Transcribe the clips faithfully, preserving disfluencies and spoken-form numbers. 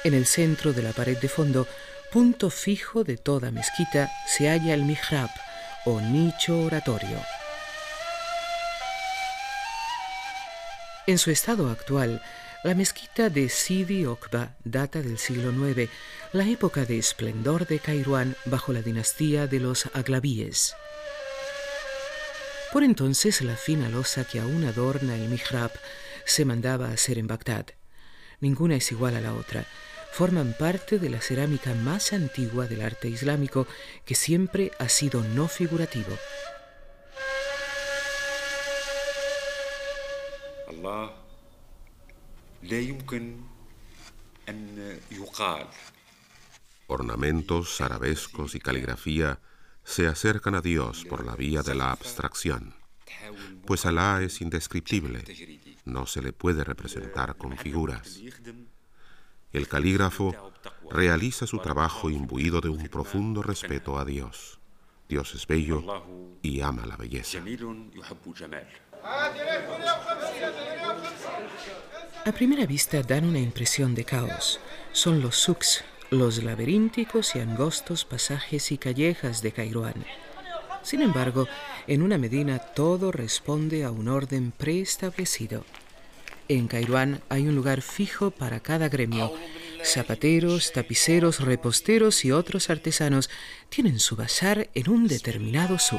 En el centro de la pared de fondo, punto fijo de toda mezquita, se halla el mihrab, o nicho oratorio. En su estado actual, la mezquita de Sidi Okba data del siglo noveno, la época de esplendor de Kairuán bajo la dinastía de los Aglavíes. Por entonces, la fina losa que aún adorna el mihrab se mandaba hacer en Bagdad. Ninguna es igual a la otra. Forman parte de la cerámica más antigua del arte islámico, que siempre ha sido no figurativo. الله لا يمكن أن يقال. Ornamentos, arabescos y caligrafía se acercan a Dios por la vía de la abstracción, pues Alá es indescriptible, no se le puede representar con figuras. El calígrafo realiza su trabajo imbuido de un profundo respeto a Dios. Dios es bello y ama la belleza. A primera vista dan una impresión de caos. Son los souks, los laberínticos y angostos pasajes y callejas de Kairuán. Sin embargo, en una medina todo responde a un orden preestablecido. En Kairuán hay un lugar fijo para cada gremio. Zapateros, tapiceros, reposteros y otros artesanos tienen su bazar en un determinado souk.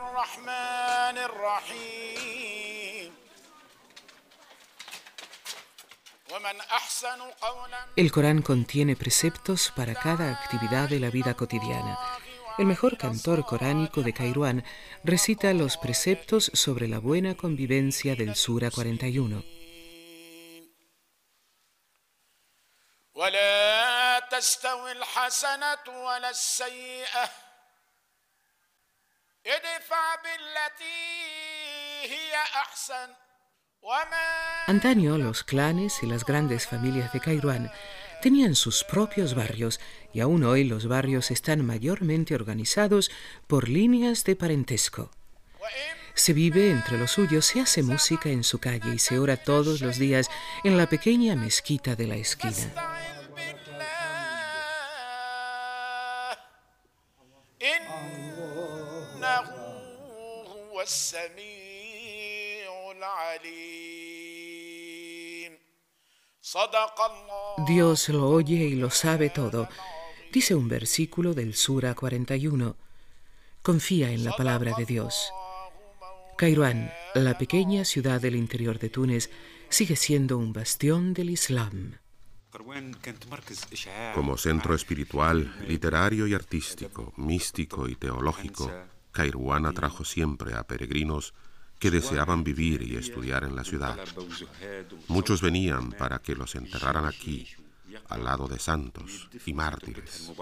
El Corán contiene preceptos para cada actividad de la vida cotidiana. El mejor cantor coránico de Kairuán recita los preceptos sobre la buena convivencia del Sura cuarenta y uno. Antaño los clanes y las grandes familias de Kairuán tenían sus propios barrios, y aún hoy los barrios están mayormente organizados por líneas de parentesco. Se vive entre los suyos, se hace música en su calle y se ora todos los días en la pequeña mezquita de la esquina. Dios lo oye y lo sabe todo, dice un versículo del Sura cuarenta y uno. Confía en la palabra de Dios. Kairuán, la pequeña ciudad del interior de Túnez, sigue siendo un bastión del Islam. Como centro espiritual, literario y artístico, místico y teológico, Kairuán atrajo siempre a peregrinos que deseaban vivir y estudiar en la ciudad. Muchos venían para que los enterraran aquí, al lado de santos y mártires.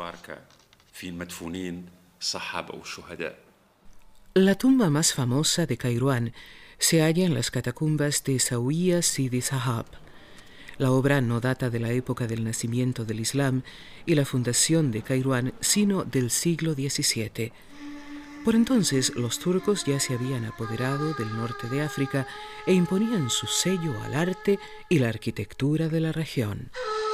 La tumba más famosa de Kairuán se halla en las catacumbas de Zawiya Sidi Sahab. La obra no data de la época del nacimiento del Islam y la fundación de Kairuán, sino del siglo diecisiete. Por entonces, los turcos ya se habían apoderado del norte de África e imponían su sello al arte y la arquitectura de la región.